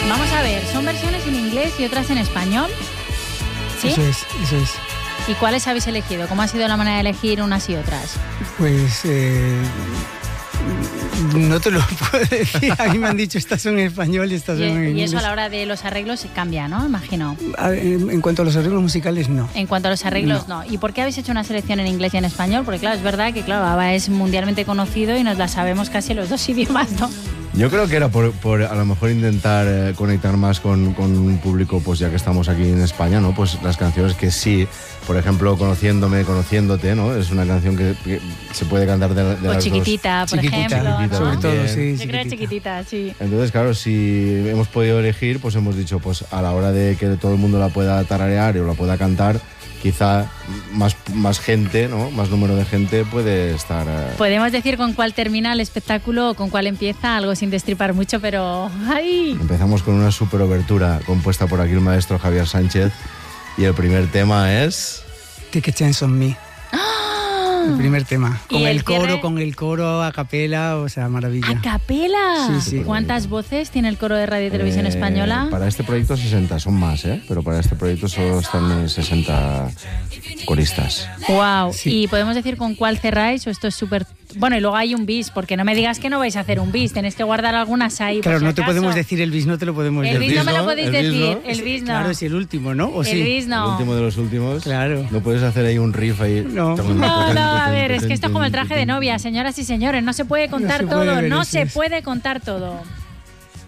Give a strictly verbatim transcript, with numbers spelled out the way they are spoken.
Vamos a ver, son versiones en inglés y otras en español. ¿Sí? Eso es, eso es. ¿Y cuáles habéis elegido? ¿Cómo ha sido la manera de elegir unas y otras? Pues eh, no te lo puedo decir. A mí me han dicho estas son en español y estas Y, son en y inglés. eso a la hora de los arreglos se cambia, ¿no? Imagino. A ver, En, en cuanto a los arreglos musicales, no. En cuanto a los arreglos, no. no. ¿Y por qué habéis hecho una selección en inglés y en español? Porque claro, es verdad que claro, ABBA es mundialmente conocido y nos la sabemos casi en los dos idiomas, ¿no? Yo creo que era por, por a lo mejor intentar eh, conectar más con, con un público, pues ya que estamos aquí en España, ¿no? Pues las canciones que sí, por ejemplo, Conociéndome, Conociéndote, ¿no? Es una canción que, que se puede cantar de, de O las Chiquitita, dos. por Chiquitita, ejemplo. Chiquitita ¿no? sobre todo, también. sí. Yo creo que chiquitita, sí. Entonces, claro, si hemos podido elegir, pues hemos dicho, pues a la hora de que todo el mundo la pueda tararear o la pueda cantar, quizá más, más gente, ¿no? Más número de gente puede estar... Eh... Podemos decir con cuál termina el espectáculo o con cuál empieza, algo sin destripar mucho, pero ¡ay! Empezamos con una super obertura compuesta por aquí el maestro Javier Sánchez y el primer tema es... Take a Chance on Me. El primer tema. ¿Y Con el el coro, cierre? con el coro, a capela, o sea, maravilla. ¡A capela! Sí, sí. ¿Cuántas voces tiene el coro de Radio y Televisión Eh, Española? Para este proyecto sesenta, son más, ¿eh? Pero para este proyecto solo están sesenta coristas. ¡Wow! Sí. ¿Y podemos decir con cuál cerráis o esto es súper...? Bueno, y luego hay un bis, porque no me digas que no vais a hacer un bis, tenéis que guardar algunas ahí. Claro, por si no te acaso. podemos decir el bis, no te lo podemos El decir. bis no me lo ¿no? podéis ¿El bis decir, no? el bis no. Claro, es el último, ¿no? ¿O El sí? bis El no. último de los últimos. Claro. No puedes hacer ahí un riff ahí. No. No, no, a ver, es que esto es como el traje de novia, señoras y señores, no se puede contar se todo, puede ver, no eso se es. puede contar todo.